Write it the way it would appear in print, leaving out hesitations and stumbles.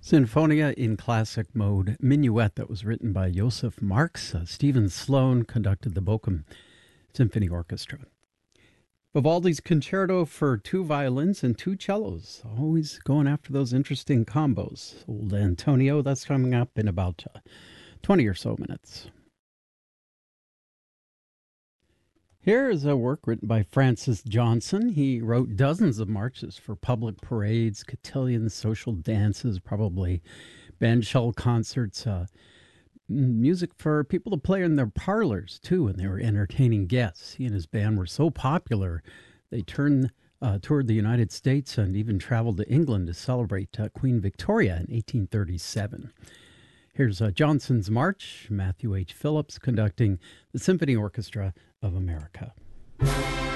Sinfonia in classic mode, Minuet, that was written by Joseph Marx. Stephen Sloan conducted the Bochum Symphony Orchestra. Vivaldi's Concerto for two violins and two cellos, always going after those interesting combos. Old Antonio, that's coming up in about 20 or so minutes. Here is a work written by Francis Johnson. He wrote dozens of marches for public parades, cotillions, social dances, probably bandshell concerts, music for people to play in their parlors, too, when they were entertaining guests. He and his band were so popular, they toured the United States and even traveled to England to celebrate Queen Victoria in 1837. Here's Johnson's March, Matthew H. Phillips conducting the Symphony Orchestra of America.